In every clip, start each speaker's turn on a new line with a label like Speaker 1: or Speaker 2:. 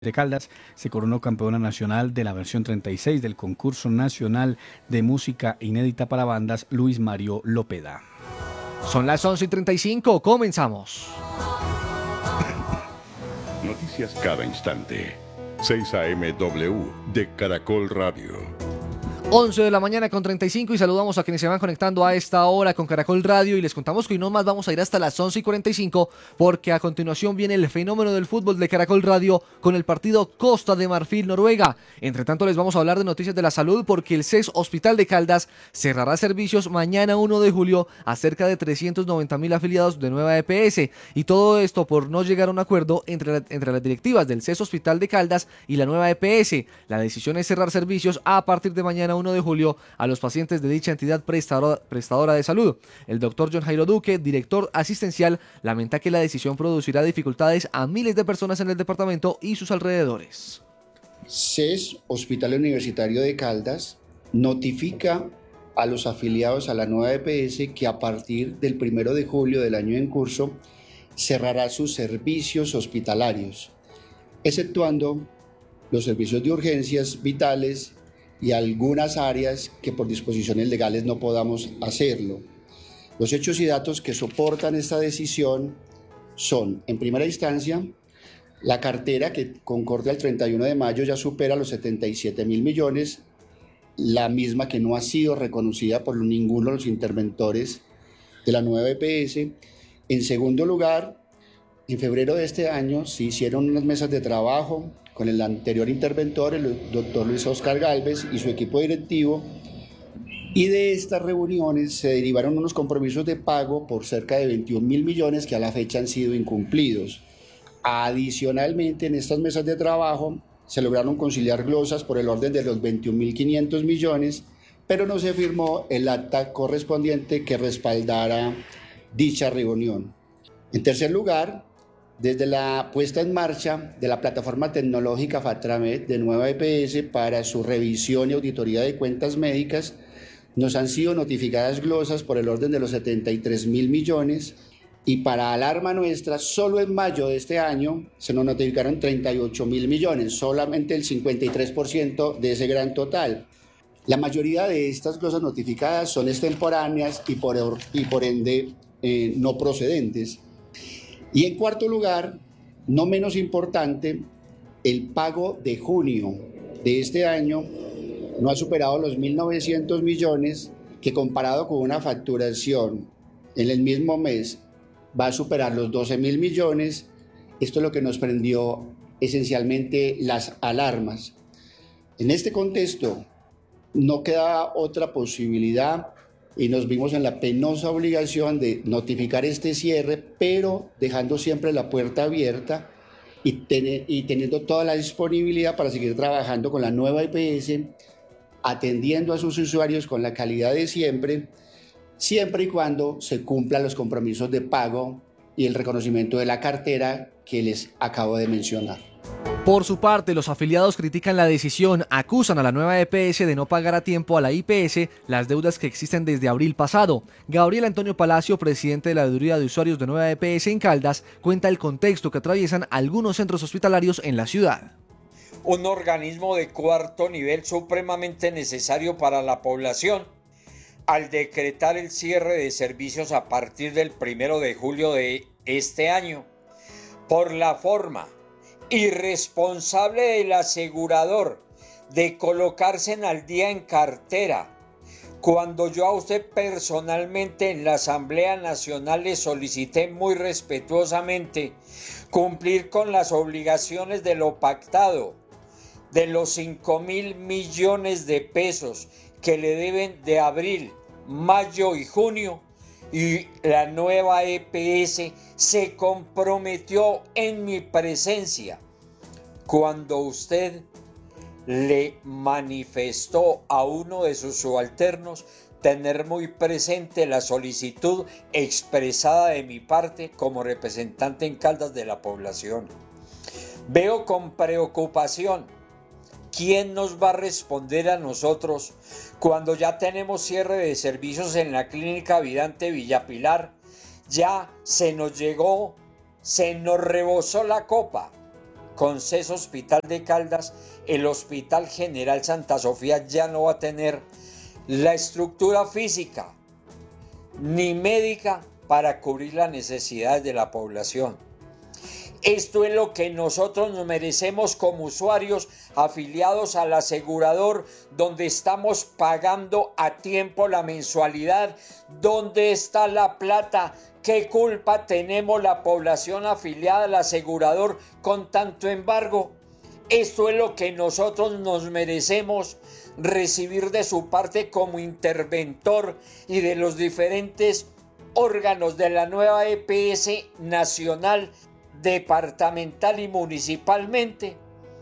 Speaker 1: de Caldas se coronó campeona nacional de la versión 36 del concurso nacional de música inédita para bandas Luis Mario Lópeda.
Speaker 2: Son las 11:35, comenzamos.
Speaker 3: Noticias cada instante. 6 AM W de Caracol Radio.
Speaker 2: 11 de la mañana con 35 y saludamos a quienes se van conectando a esta hora con Caracol Radio y les contamos que hoy no más vamos a ir hasta las 11:45 porque a continuación viene el fenómeno del fútbol de Caracol Radio con el partido Costa de Marfil-Noruega. Entre tanto les vamos a hablar de noticias de la salud porque el CES Hospital de Caldas cerrará servicios mañana 1 de julio a cerca de 390.000 afiliados de nueva EPS y todo esto por no llegar a un acuerdo entre las directivas del CES Hospital de Caldas y la nueva EPS. La decisión es cerrar servicios a partir de mañana 1 de julio a los pacientes de dicha entidad prestadora de salud. El doctor John Jairo Duque, director asistencial, lamenta que la decisión producirá dificultades a miles de personas en el departamento y sus alrededores.
Speaker 4: CES, Hospital Universitario de Caldas, notifica a los afiliados a la nueva EPS que a partir del 1 de julio del año en curso cerrará sus servicios hospitalarios, exceptuando los servicios de urgencias vitales y algunas áreas que por disposiciones legales no podamos hacerlo. Los hechos y datos que soportan esta decisión son, en primera instancia, la cartera que concorde al 31 de mayo ya supera los 77.000 millones, la misma que no ha sido reconocida por ninguno de los interventores de la nueva EPS. En segundo lugar, en febrero de este año se hicieron unas mesas de trabajo con el anterior interventor, el doctor Luis Oscar Gálvez y su equipo directivo, y de estas reuniones se derivaron unos compromisos de pago por cerca de 21.000 millones que a la fecha han sido incumplidos. Adicionalmente, en estas mesas de trabajo se lograron conciliar glosas por el orden de los 21.500 millones, pero no se firmó el acta correspondiente que respaldara dicha reunión. En tercer lugar, desde la puesta en marcha de la plataforma tecnológica Fatramed de nueva EPS para su revisión y auditoría de cuentas médicas, nos han sido notificadas glosas por el orden de los 73.000 millones y para alarma nuestra, solo en mayo de este año se nos notificaron 38.000 millones, solamente el 53% de ese gran total. La mayoría de estas glosas notificadas son extemporáneas y por ende no procedentes. Y en cuarto lugar, no menos importante, el pago de junio de este año no ha superado los 1.900 millones, que comparado con una facturación en el mismo mes va a superar los 12.000 millones. Esto es lo que nos prendió esencialmente las alarmas. En este contexto no queda otra posibilidad y nos vimos en la penosa obligación de notificar este cierre, pero dejando siempre la puerta abierta y teniendo toda la disponibilidad para seguir trabajando con la nueva EPS, atendiendo a sus usuarios con la calidad de siempre y cuando se cumplan los compromisos de pago y el reconocimiento de la cartera que les acabo de mencionar.
Speaker 2: Por su parte, los afiliados critican la decisión, acusan a la nueva EPS de no pagar a tiempo a la IPS las deudas que existen desde abril pasado. Gabriel Antonio Palacio, presidente de la Veeduría de Usuarios de nueva EPS en Caldas, cuenta el contexto que atraviesan algunos centros hospitalarios en la ciudad.
Speaker 5: Un organismo de cuarto nivel supremamente necesario para la población, al decretar el cierre de servicios a partir del 1 de julio de este año, por la forma irresponsable del asegurador de colocarse al día en cartera, cuando yo a usted personalmente en la Asamblea Nacional le solicité muy respetuosamente cumplir con las obligaciones de lo pactado, de los 5.000 millones de pesos que le deben de abril, mayo y junio, y la nueva EPS se comprometió en mi presencia cuando usted le manifestó a uno de sus subalternos tener muy presente la solicitud expresada de mi parte como representante en Caldas de la población. Veo con preocupación quién nos va a responder a nosotros cuando ya tenemos cierre de servicios en la Clínica Vidante Villapilar. Ya se nos rebosó la copa con CES Hospital de Caldas, el Hospital General Santa Sofía ya no va a tener la estructura física ni médica para cubrir las necesidades de la población. Esto es lo que nosotros nos merecemos como usuarios afiliados al asegurador, donde estamos pagando a tiempo la mensualidad. ¿Dónde está la plata? ¿Qué culpa tenemos la población afiliada al asegurador con tanto embargo? Esto es lo que nosotros nos merecemos recibir de su parte como interventor y de los diferentes órganos de la nueva EPS nacional, departamental y municipalmente.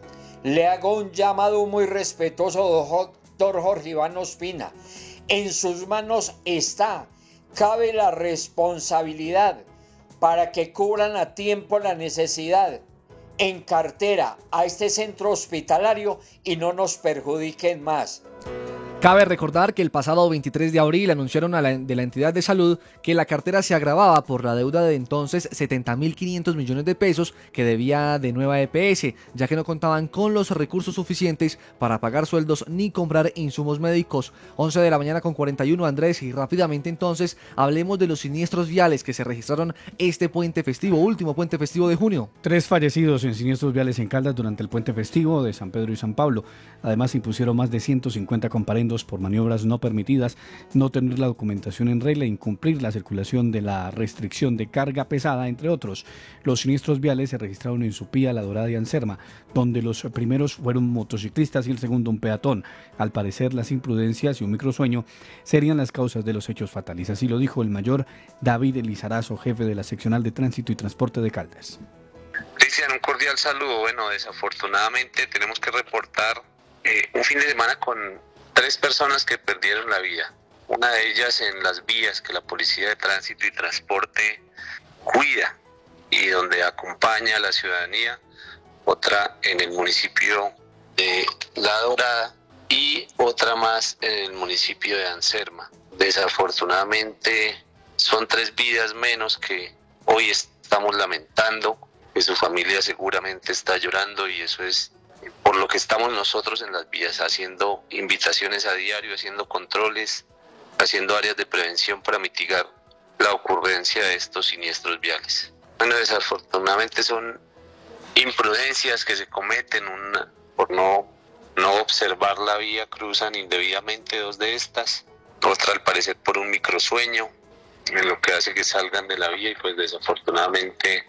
Speaker 5: Le hago un llamado muy respetuoso, doctor Jorge Iván Ospina. En sus manos está, cabe la responsabilidad para que cubran a tiempo la necesidad en cartera a este centro hospitalario y no nos perjudiquen más.
Speaker 2: Cabe recordar que el pasado 23 de abril anunciaron de la entidad de salud que la cartera se agravaba por la deuda de entonces 70.500 millones de pesos que debía de nueva EPS, ya que no contaban con los recursos suficientes para pagar sueldos ni comprar insumos médicos. 11 de la mañana con 41, Andrés, y rápidamente entonces hablemos de los siniestros viales que se registraron este puente festivo, último puente festivo de junio.
Speaker 1: 3 fallecidos en siniestros viales en Caldas durante el puente festivo de San Pedro y San Pablo. Además, se impusieron más de 150 comparendos por maniobras no permitidas, no tener la documentación en regla, incumplir la circulación de la restricción de carga pesada, entre otros. Los siniestros viales se registraron en Supía, La Dorada y Anserma, donde los primeros fueron motociclistas y el segundo un peatón. Al parecer, las imprudencias y un microsueño serían las causas de los hechos fatales. Así lo dijo el mayor David Elizarazo, jefe de la seccional de Tránsito y Transporte de Caldas.
Speaker 6: Cristian, un cordial saludo. Bueno, desafortunadamente tenemos que reportar un fin de semana con 3 personas que perdieron la vida. Una de ellas en las vías que la Policía de Tránsito y Transporte cuida y donde acompaña a la ciudadanía. Otra en el municipio de La Dorada y otra más en el municipio de Anserma. Desafortunadamente son 3 vidas menos que hoy estamos lamentando, que su familia seguramente está llorando, y eso es por lo que estamos nosotros en las vías, haciendo invitaciones a diario, haciendo controles, haciendo áreas de prevención para mitigar la ocurrencia de estos siniestros viales. Bueno, desafortunadamente son imprudencias que se cometen por no observar la vía, cruzan indebidamente 2 de estas, otra al parecer por un microsueño, en lo que hace que salgan de la vía, y pues desafortunadamente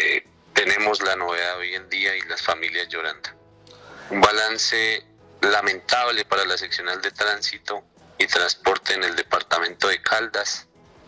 Speaker 6: tenemos la novedad hoy en día y las familias llorando. Un balance lamentable para la seccional de Tránsito y Transporte en el departamento de Caldas.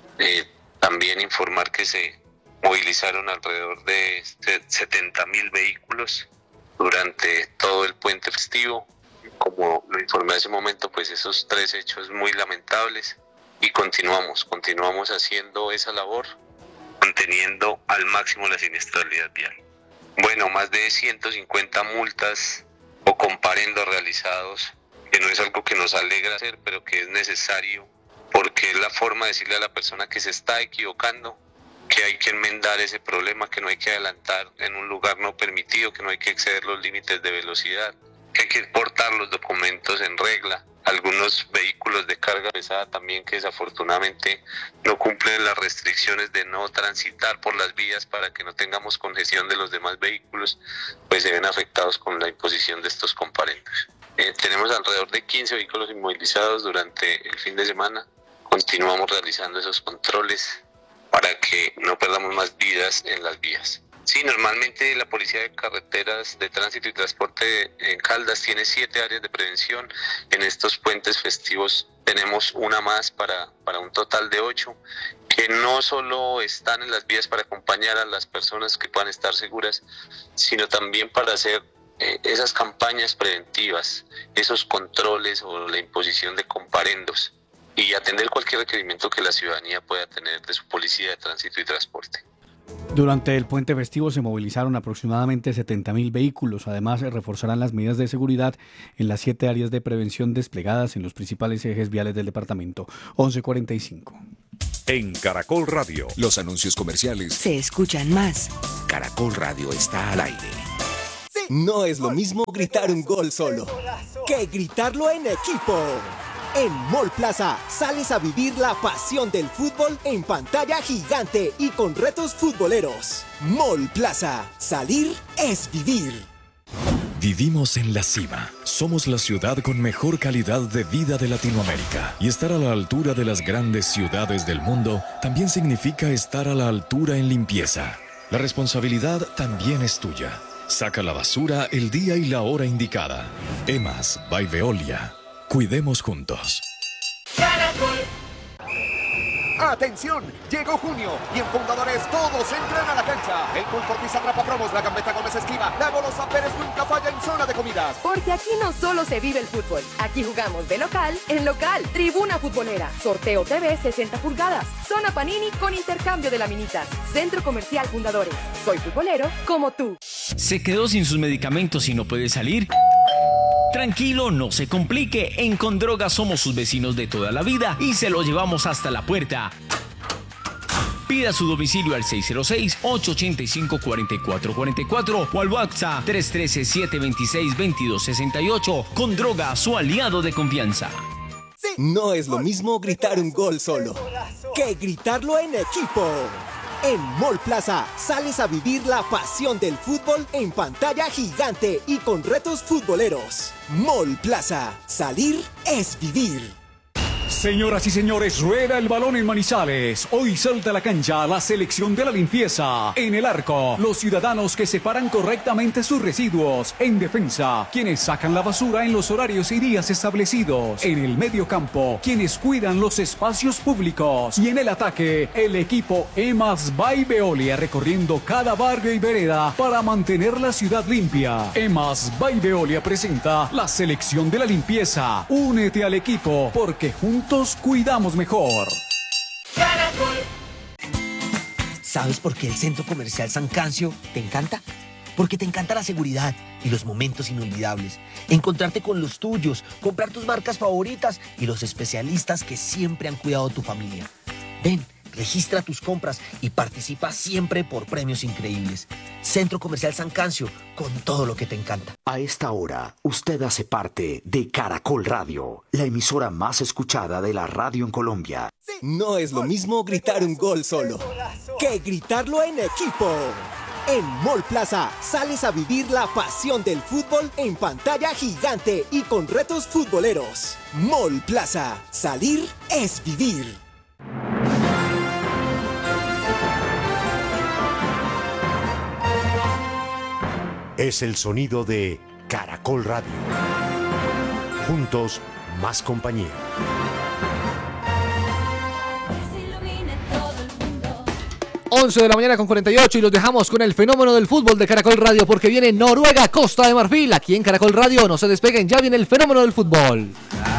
Speaker 6: También informar que se movilizaron alrededor de 70.000 vehículos durante todo el puente festivo. Como lo informé hace un momento, pues esos 3 hechos muy lamentables, y continuamos haciendo esa labor, conteniendo al máximo la siniestralidad vial. Bueno, más de 150 multas o comparendos realizados, que no es algo que nos alegra hacer, pero que es necesario, porque es la forma de decirle a la persona que se está equivocando que hay que enmendar ese problema, que no hay que adelantar en un lugar no permitido, que no hay que exceder los límites de velocidad, que hay que portar los documentos en regla. Algunos vehículos de carga pesada también que desafortunadamente no cumplen las restricciones de no transitar por las vías para que no tengamos congestión de los demás vehículos, pues se ven afectados con la imposición de estos comparendos. Tenemos alrededor de 15 vehículos inmovilizados durante el fin de semana. Continuamos realizando esos controles para que no perdamos más vidas en las vías. Sí, normalmente la Policía de Carreteras de Tránsito y Transporte en Caldas tiene 7 áreas de prevención. En estos puentes festivos tenemos una más para un total de 8, que no solo están en las vías para acompañar a las personas que puedan estar seguras, sino también para hacer esas campañas preventivas, esos controles o la imposición de comparendos, y atender cualquier requerimiento que la ciudadanía pueda tener de su Policía de Tránsito y Transporte.
Speaker 1: Durante el puente festivo se movilizaron aproximadamente 70.000 vehículos. Además, se reforzarán las medidas de seguridad en las 7 áreas de prevención desplegadas en los principales ejes viales del departamento. 11:45.
Speaker 7: En Caracol Radio,
Speaker 8: los anuncios comerciales
Speaker 9: se escuchan más.
Speaker 8: Caracol Radio está al aire. No es lo mismo gritar un gol solo que gritarlo en equipo. En Mall Plaza sales a vivir la pasión del fútbol en pantalla gigante y con retos futboleros. Mall Plaza, salir es vivir.
Speaker 9: Vivimos en la cima. Somos la ciudad con mejor calidad de vida de Latinoamérica. Y estar a la altura de las grandes ciudades del mundo también significa estar a la altura en limpieza. La responsabilidad también es tuya. Saca la basura el día y la hora indicada. EMAS by Veolia. Cuidemos juntos.
Speaker 10: ¡Atención! Llegó junio y en Fundadores todos entran a la cancha. El Pulportis atrapa promos, la Gambetta Gómez esquiva, la Golosa Pérez nunca falla en zona de comidas.
Speaker 11: Porque aquí no solo se vive el fútbol, aquí jugamos de local en local. Tribuna futbolera, sorteo TV 60 pulgadas, zona Panini con intercambio de laminitas, Centro Comercial Fundadores. Soy futbolero como tú.
Speaker 12: ¿Se quedó sin sus medicamentos y no puede salir? Tranquilo, no se complique. En Condroga somos sus vecinos de toda la vida y se lo llevamos hasta la puerta. Pida su domicilio al 606-885-4444 o al WhatsApp 313-726-2268. Condroga, su aliado de confianza.
Speaker 8: No es lo mismo gritar un gol solo que gritarlo en equipo. En Mall Plaza sales a vivir la pasión del fútbol en pantalla gigante y con retos futboleros. Mall Plaza, salir es vivir.
Speaker 13: Señoras y señores, rueda el balón en Manizales. Hoy salta a la cancha la selección de la limpieza. En el arco, los ciudadanos que separan correctamente sus residuos. En defensa, quienes sacan la basura en los horarios y días establecidos. En el medio campo, quienes cuidan los espacios públicos. Y en el ataque, el equipo EMAS by Veolia recorriendo cada barrio y vereda para mantener la ciudad limpia. EMAS by Veolia presenta la selección de la limpieza. Únete al equipo porque juntos cuidamos mejor.
Speaker 14: ¿Sabes por qué el Centro Comercial San Cancio te encanta? Porque te encanta la seguridad y los momentos inolvidables. Encontrarte con los tuyos, comprar tus marcas favoritas y los especialistas que siempre han cuidado tu familia. Ven, registra tus compras y participa siempre por premios increíbles. Centro Comercial San Cancio, con todo lo que te encanta.
Speaker 15: A esta hora, usted hace parte de Caracol Radio, la emisora más escuchada de la radio en Colombia.
Speaker 8: No es lo mismo gritar un gol solo que gritarlo en equipo. En Mall Plaza sales a vivir la pasión del fútbol en pantalla gigante y con retos futboleros. Mall Plaza, salir es vivir.
Speaker 16: Es el sonido de Caracol Radio. Juntos, más compañía.
Speaker 2: Once de la mañana con 48 y los dejamos con el fenómeno del fútbol de Caracol Radio porque viene Noruega, Costa de Marfil. Aquí en Caracol Radio, no se despeguen, ya viene el fenómeno del fútbol.